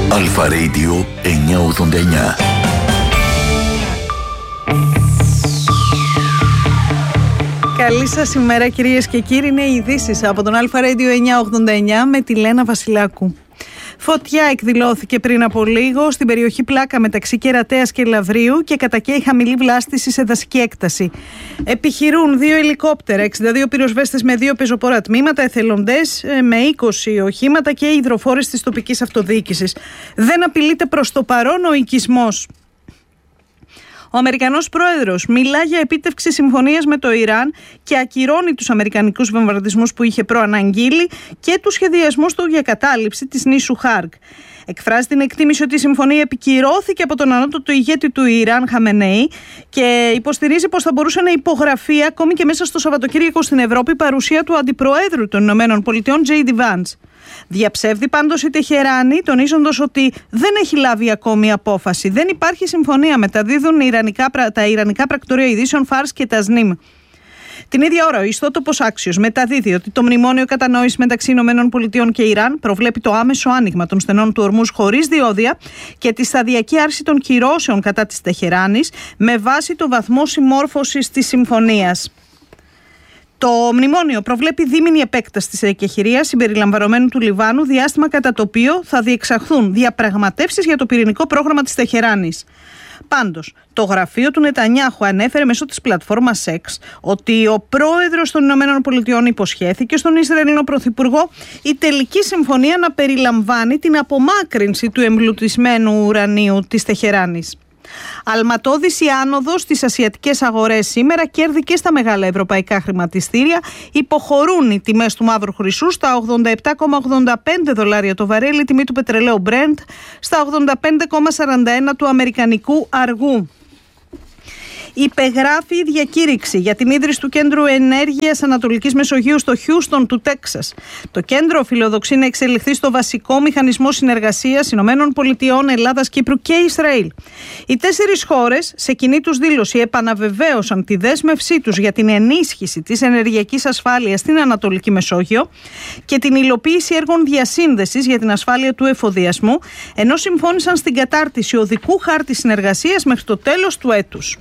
Αλφα Radio 989. Καλή σας ημέρα κυρίες και κύριοι, είναι οι ειδήσεις από τον Αλφα Radio 989 με τη Λένα Βασιλάκου. Φωτιά εκδηλώθηκε πριν από λίγο στην περιοχή Πλάκα μεταξύ Κερατέας και Λαβρίου και κατακαίει χαμηλή βλάστηση σε δασική έκταση. Επιχειρούν 2 ελικόπτερα, 62 πυροσβέστες με 2 πεζοπόρα τμήματα, εθελοντές με 20 οχήματα και υδροφόρες της τοπικής αυτοδιοίκησης. Δεν απειλείται προς το παρόν ο οικισμός. Ο Αμερικανός πρόεδρος μιλά για επίτευξη συμφωνίας με το Ιράν και ακυρώνει τους αμερικανικούς βομβαρδισμούς που είχε προαναγγείλει και τους σχεδιασμούς του για κατάληψη της νήσου Χάρκ. Εκφράζει την εκτίμηση ότι η συμφωνία επικυρώθηκε από τον ανώτατο ηγέτη του Ιράν, Χαμενέι, και υποστηρίζει πως θα μπορούσε να υπογραφεί ακόμη και μέσα στο Σαββατοκύριακο στην Ευρώπη παρουσία του Αντιπροέδρου των ΗΠΑ, J.D. Vance. Διαψεύδει πάντως η Τεχεράνη, τονίζοντας ότι δεν έχει λάβει ακόμη απόφαση. Δεν υπάρχει συμφωνία, μεταδίδουν τα ιρανικά πρακτορεία ειδήσεων Φάρς και Τασνίμ. Την ίδια ώρα, ο ιστότοπος Άξιος μεταδίδει ότι το μνημόνιο κατανόησης μεταξύ ΗΠΑ και Ιράν προβλέπει το άμεσο άνοιγμα των στενών του Ορμούζ χωρίς διόδια και τη σταδιακή άρση των κυρώσεων κατά της Τεχεράνης με βάση το βαθμό συμμόρφωσης της συμφωνίας. Το μνημόνιο προβλέπει δίμηνη επέκταση της εκεχηρίας συμπεριλαμβανομένου του Λιβάνου, διάστημα κατά το οποίο θα διεξαχθούν διαπραγματεύσεις για το πυρηνικό πρόγραμμα της Τεχεράνης. Πάντως, το γραφείο του Νετανιάχου ανέφερε μέσω της πλατφόρμας X ότι ο πρόεδρος των ΗΠΑ υποσχέθηκε στον Ισραηλινό Πρωθυπουργό η τελική συμφωνία να περιλαμβάνει την απομάκρυνση του εμπλουτισμένου ουρανίου της Τεχεράνης. Αλματώδης η άνοδος στις ασιατικές αγορές σήμερα, κέρδη και στα μεγάλα ευρωπαϊκά χρηματιστήρια. Υποχωρούν οι τιμές του μαύρου χρυσού στα $87,85 το βαρέλι, τιμή του πετρελαίου Brent στα 85,41 του αμερικανικού αργού. Υπεγράφει η διακήρυξη για την ίδρυση του Κέντρου Ενέργειας Ανατολικής Μεσογείου στο Χιούστον του Τέξας. Το κέντρο φιλοδοξεί να εξελιχθεί στο βασικό μηχανισμό συνεργασίας ΗΠΑ, Ελλάδας, Κύπρου και Ισραήλ. Οι 4 χώρες σε κοινή τους δήλωση επαναβεβαίωσαν τη δέσμευσή τους για την ενίσχυση της ενεργειακής ασφάλειας στην Ανατολική Μεσόγειο και την υλοποίηση έργων διασύνδεσης για την ασφάλεια του εφοδιασμού, ενώ συμφώνησαν στην κατάρτιση οδικού χάρτη συνεργασίας μέχρι το τέλος του έτους.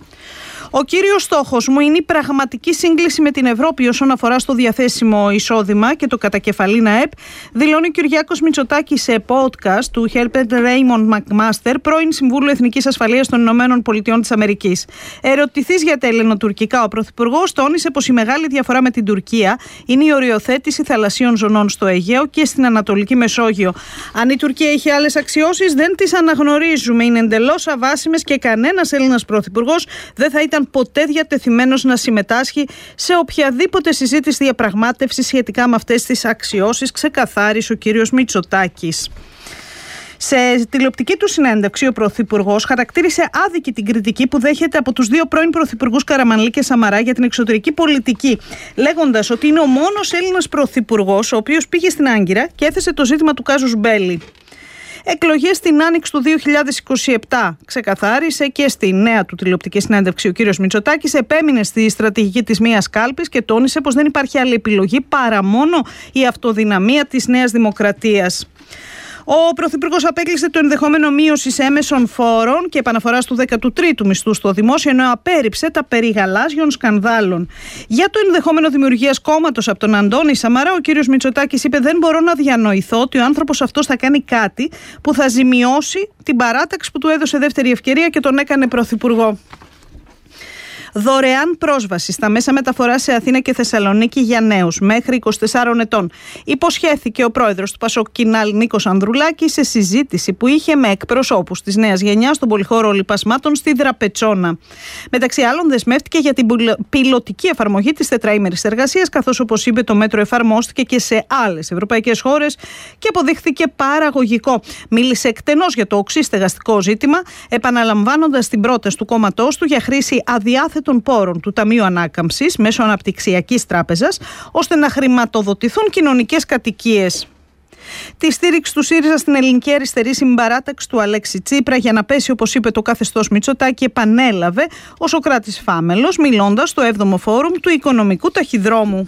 Ο κύριος στόχος μου είναι η πραγματική σύγκληση με την Ευρώπη όσον αφορά στο διαθέσιμο εισόδημα και το κατακεφαλήν ΑΕΠ, δηλώνει ο Κυριάκος Μητσοτάκης σε podcast του Herbert Raymond McMaster, πρώην Συμβούλου Εθνικής Ασφαλείας των ΗΠΑ. Ερωτηθείς για τα ελληνοτουρκικά, ο Πρωθυπουργός τόνισε πως η μεγάλη διαφορά με την Τουρκία είναι η οριοθέτηση θαλασσίων ζωνών στο Αιγαίο και στην Ανατολική Μεσόγειο. Αν η Τουρκία είχε άλλες αξιώσεις, δεν τις αναγνωρίζουμε. Είναι εντελώς αβάσιμες και κανένας Έλληνας Πρωθυπουργός δεν θα ήταν ποτέ διατεθειμένος να συμμετάσχει σε οποιαδήποτε συζήτηση διαπραγμάτευση σχετικά με αυτές τις αξιώσεις, ξεκαθάρισε ο κύριος Μητσοτάκης. Σε τηλεοπτική του συνέντευξη, ο Πρωθυπουργός χαρακτήρισε άδικη την κριτική που δέχεται από τους 2 πρώην Πρωθυπουργούς Καραμανλή και Σαμαρά για την εξωτερική πολιτική, λέγοντας ότι είναι ο μόνος Έλληνας Πρωθυπουργός ο οποίος πήγε στην Άγκυρα και έθεσε το ζήτημα του κάζους Μπέλι. Εκλογές στην Άνοιξη του 2027, ξεκαθάρισε και στη νέα του τηλεοπτική συνέντευξη ο κύριος Μητσοτάκης. Επέμεινε στη στρατηγική της μίας κάλπης και τόνισε πως δεν υπάρχει άλλη επιλογή παρά μόνο η αυτοδυναμία της Νέας Δημοκρατίας. Ο Πρωθυπουργός απέκλεισε το ενδεχόμενο μείωσης έμεσων φόρων και επαναφοράς του 13ου μισθού στο δημόσιο, ενώ απέρριψε τα περί γαλάζιων σκανδάλων. Για το ενδεχόμενο δημιουργίας κόμματος από τον Αντώνη Σαμαρά, ο κύριος Μητσοτάκης είπε: «Δεν μπορώ να διανοηθώ ότι ο άνθρωπος αυτός θα κάνει κάτι που θα ζημιώσει την παράταξη που του έδωσε δεύτερη ευκαιρία και τον έκανε πρωθυπουργό». Δωρεάν πρόσβαση στα μέσα μεταφοράς σε Αθήνα και Θεσσαλονίκη για νέους μέχρι 24 ετών. Υποσχέθηκε ο πρόεδρος του Πασόκ Κινάλ, Νίκος Ανδρουλάκης, σε συζήτηση που είχε με εκπροσώπους της νέας γενιάς στον πολυχώρο λιπασμάτων στη Δραπετσόνα. Μεταξύ άλλων, δεσμεύτηκε για την πιλωτική εφαρμογή της τετραήμερης εργασίας, καθώς, όπως είπε, το μέτρο εφαρμόστηκε και σε άλλες ευρωπαϊκές χώρες και αποδείχθηκε παραγωγικό. Μίλησε εκτενώς για το οξύ στεγαστικό ζήτημα, επαναλαμβάνοντας την πρόταση του κόμματός του για χρήση αδιάθετων των πόρων του Ταμείου Ανάκαμψης μέσω Αναπτυξιακής Τράπεζας, ώστε να χρηματοδοτηθούν κοινωνικές κατοικίες. Τη στήριξη του ΣΥΡΙΖΑ στην ελληνική αριστερή συμπαράταξη του Αλέξη Τσίπρα για να πέσει, όπως είπε, το καθεστώς Μητσοτάκη, επανέλαβε ο Σωκράτης Φάμελος, μιλώντας στο 7ο Φόρουμ του Οικονομικού Ταχυδρόμου.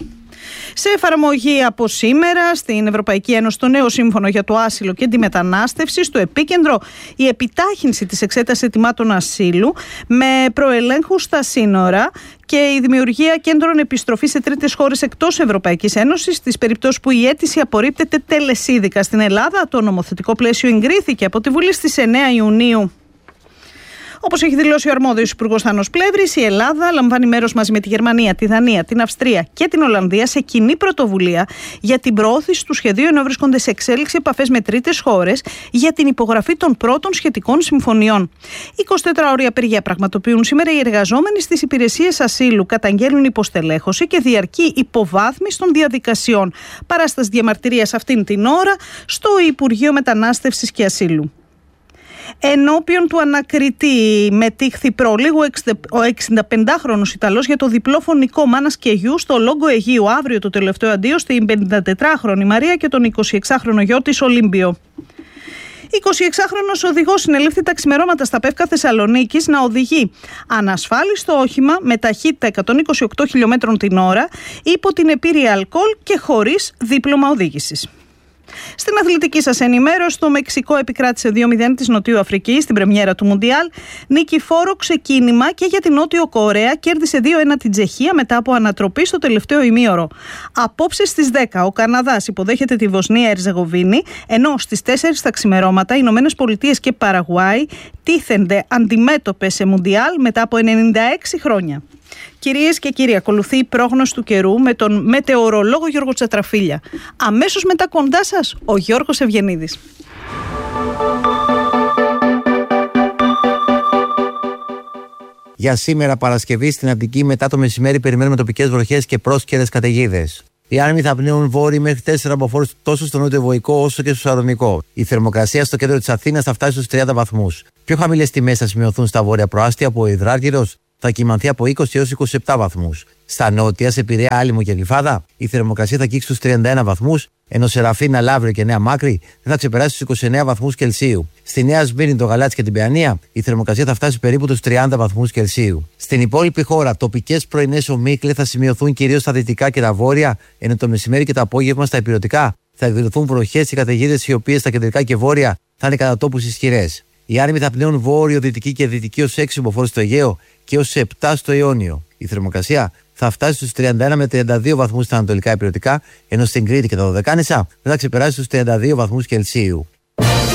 Σε εφαρμογή από σήμερα στην Ευρωπαϊκή Ένωση το νέο σύμφωνο για το άσυλο και τη μετανάστευση, στο επίκεντρο η επιτάχυνση της εξέτασης αιτημάτων ασύλου με προελέγχους στα σύνορα και η δημιουργία κέντρων επιστροφής σε τρίτες χώρες εκτός Ευρωπαϊκής Ένωσης στις περιπτώσεις που η αίτηση απορρίπτεται τελεσίδικα. Στην Ελλάδα το νομοθετικό πλαίσιο εγκρίθηκε από τη Βουλή στις 9 Ιουνίου. Όπως έχει δηλώσει ο αρμόδιος υπουργός Θάνος Πλεύρης, η Ελλάδα λαμβάνει μέρος μαζί με τη Γερμανία, τη Δανία, την Αυστρία και την Ολλανδία σε κοινή πρωτοβουλία για την προώθηση του σχεδίου, ενώ βρίσκονται σε εξέλιξη επαφές με τρίτες χώρες για την υπογραφή των πρώτων σχετικών συμφωνιών. 24ωρη απεργία πραγματοποιούν σήμερα οι εργαζόμενοι στις υπηρεσίες ασύλου, καταγγέλνουν υποστελέχωση και διαρκή υποβάθμιση των διαδικασιών. Παράσταση διαμαρτυρίας αυτήν την ώρα στο Υπουργείο Μετανάστευσης και Ασύλου. Ενώπιον του ανακριτή μετήχθη προλίγου ο 65χρονος Ιταλός για το διπλό φωνικό μάνας και γιου στο Λόγκο Αιγείου. Αύριο το τελευταίο αντίο στην 54χρονη Μαρία και τον 26χρονο γιο της Ολύμπιο. 26χρονος οδηγός συνελήφθη τα ξημερώματα στα Πεύκα Θεσσαλονίκης να οδηγεί ανασφάλιστο όχημα με ταχύτητα 128 χιλιόμετρων την ώρα υπό την επίρρεια αλκοόλ και χωρίς δίπλωμα οδήγησης. Στην αθλητική σας ενημέρωση, το Μεξικό επικράτησε 2-0 της Νοτιού Αφρικής στην πρεμιέρα του Μουντιάλ. Νικηφόρο ξεκίνημα και για την Νότιο Κορέα, κέρδισε 2-1 την Τσεχία μετά από ανατροπή στο τελευταίο ημίωρο. Απόψε στις 10 ο Καναδάς υποδέχεται τη Βοσνία Ερζεγοβίνη, ενώ στις 4 τα ξημερώματα οι Ηνωμένες Πολιτείες και Παραγουάη τίθενται αντιμέτωπες σε Μουντιάλ μετά από 96 χρόνια. Κυρίες και κύριοι, ακολουθεί η πρόγνωση του καιρού με τον μετεωρολόγο Γιώργο Τσατραφίλια. Αμέσως μετά κοντά σας ο Γιώργος Ευγενίδης. Για σήμερα Παρασκευή στην Αττική μετά το μεσημέρι περιμένουμε τοπικές βροχές και πρόσκαιρες καταιγίδες. Οι άνεμοι θα πνέουν βόρειοι μέχρι 4 μποφόρ τόσο στο νότιο-βορεικό όσο και στο σαρονικό. Η θερμοκρασία στο κέντρο της Αθήνας θα φτάσει στους 30 βαθμούς. Πιο χαμηλές τιμές θα σημειωθούν στα βόρεια προάστια, που ο Υδράργυρος θα κυμανθεί από 20 έως 27 βαθμούς. Στα νότια, σε Πειραιά, Άλυμο και Γλυφάδα, η θερμοκρασία θα αγγίξει στους 31 βαθμούς, ενώ σε Ραφίνα, Λαύριο και Νέα Μάκρη δεν θα ξεπεράσει στους 29 βαθμούς Κελσίου. Στη Νέα Σμύρνη, το Γαλάτσι και την Παιανία, η θερμοκρασία θα φτάσει περίπου τους 30 βαθμούς Κελσίου. Στην υπόλοιπη χώρα, τοπικές πρωινές ομίχλες θα σημειωθούν κυρίως στα δυτικά και τα βόρεια, ενώ το μεσημέρι και το απόγευμα στα υπηρετικά θα εκδηλωθούν βροχές και καταιγίδες, οι οποίες στα κεντρικά και βόρεια θα είναι κατά τόπους ισχυρές. Οι άνεμοι θα πνέουν βόρειο, δυτική και δυτική ως 6 μποφόρ στο Αιγαίο και ως 7 στο Ιόνιο. Η θερμοκρασία θα φτάσει στους 31 με 32 βαθμούς στα ανατολικά υπηρετικά, ενώ στην Κρήτη και τα Δωδεκάνησα δεν θα ξεπεράσει στους 32 βαθμούς Κελσίου.